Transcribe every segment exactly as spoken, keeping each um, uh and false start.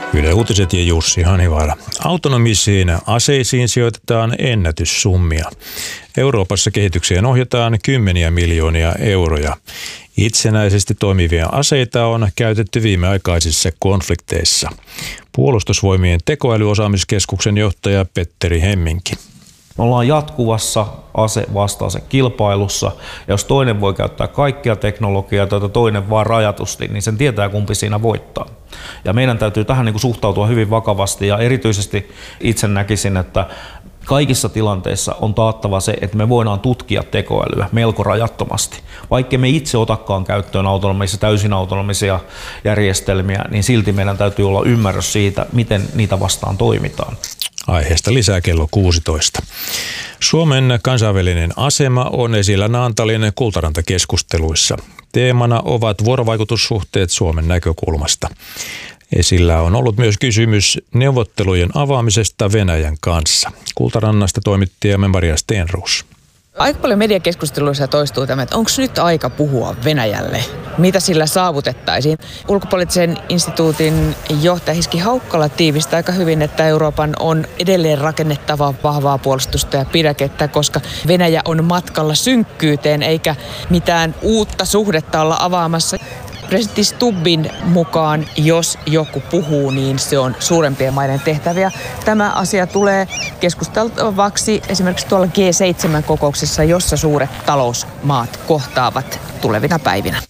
Yle Uutiset ja Jussi Hanivaara. Autonomisiin aseisiin sijoitetaan ennätyssummia. Euroopassa kehitykseen ohjataan kymmeniä miljoonia euroja. Itsenäisesti toimivia aseita on käytetty viimeaikaisissa konflikteissa. Puolustusvoimien tekoälyosaamiskeskuksen johtaja Petteri Hemminki. Me ollaan jatkuvassa ase-vastaase-kilpailussa, ja jos toinen voi käyttää kaikkia teknologiaa, tai toinen vaan rajatusti, niin sen tietää, kumpi siinä voittaa. Ja meidän täytyy tähän niin kuin suhtautua hyvin vakavasti, ja erityisesti itse näkisin, että kaikissa tilanteissa on taattava se, että me voidaan tutkia tekoälyä melko rajattomasti. Vaikka me itse otakaan käyttöön autonomisia, täysin autonomisia järjestelmiä, niin silti meidän täytyy olla ymmärrys siitä, miten niitä vastaan toimitaan. Aiheesta lisää kello kuusitoista. Suomen kansainvälinen asema on esillä Naantalin Kultaranta-keskusteluissa. Teemana ovat vuorovaikutussuhteet Suomen näkökulmasta. Esillä on ollut myös kysymys neuvottelujen avaamisesta Venäjän kanssa. Kultarannasta toimittajamme Maria Stenroos. Aika paljon mediakeskusteluissa toistuu tämä, että onko nyt aika puhua Venäjälle? Mitä sillä saavutettaisiin? Ulkopoliittisen instituutin johtaja Hiski Haukkala tiivistää aika hyvin, että Euroopan on edelleen rakennettava vahvaa puolustusta ja pidäkettä, koska Venäjä on matkalla synkkyyteen eikä mitään uutta suhdetta olla avaamassa. Presidentti Stubbin mukaan, jos joku puhuu, niin se on suurempien maiden tehtäviä. Tämä asia tulee keskusteltavaksi esimerkiksi tuolla G seitsemän -kokouksessa, jossa suuret talousmaat kohtaavat tulevina päivinä.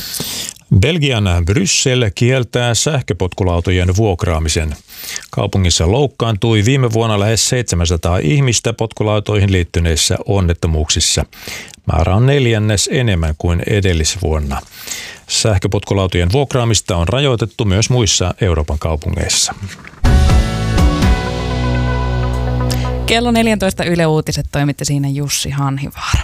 Belgian Bryssel kieltää sähköpotkulautojen vuokraamisen. Kaupungissa loukkaantui viime vuonna lähes seitsemänsataa ihmistä potkulautoihin liittyneissä onnettomuuksissa. Määrä on neljännes enemmän kuin edellisvuonna. Sähköpotkulautojen vuokraamista on rajoitettu myös muissa Euroopan kaupungeissa. Kello neljätoista Yle Uutiset, toimitti siinä Jussi Hanhivaara.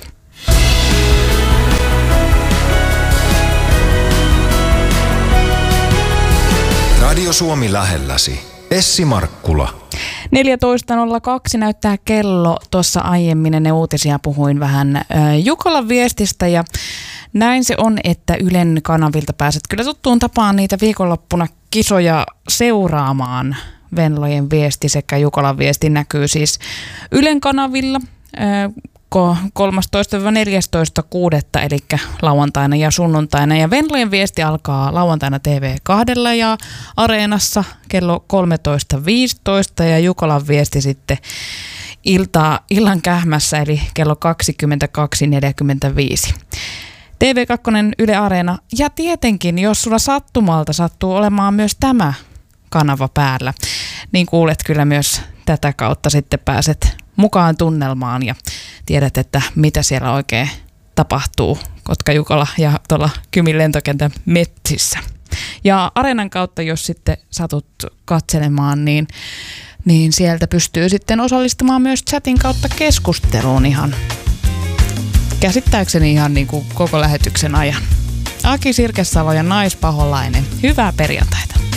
Radio Suomi lähelläsi. Essi Markkula. neljätoista nolla kaksi näyttää kello. Tuossa aiemmin ennen uutisia puhuin vähän äh, Jukolan viestistä ja näin se on, että Ylen kanavilta pääset kyllä tuttuun tapaan niitä viikonloppuna kisoja seuraamaan. Venlojen viesti sekä Jukolan viesti näkyy siis Ylen kanavilla äh, kolmastoista neljästoista kuudetta eli lauantaina ja sunnuntaina. Ja Venlojen viesti alkaa lauantaina T V kahdella ja Areenassa kello kolmetoista viisitoista ja Jukolan viesti sitten iltaa, illan kähmässä eli kello kaksikymmentäkaksi neljäkymmentäviisi. T V kaksi Yle Areena ja tietenkin, jos sulla sattumalta sattuu olemaan myös tämä kanava päällä, niin kuulet kyllä myös tätä kautta sitten pääset mukaan tunnelmaan ja tiedät, että mitä siellä oikein tapahtuu Kotka-Jukola ja tuolla Kymin lentokentän metsissä. Ja Areenan kautta, jos sitten satut katselemaan, niin, niin sieltä pystyy sitten osallistumaan myös chatin kautta keskusteluun ihan käsittääkseni ihan niin kuin koko lähetyksen ajan. Aki Sirkesalo ja Naispaholainen, hyvää perjantaita.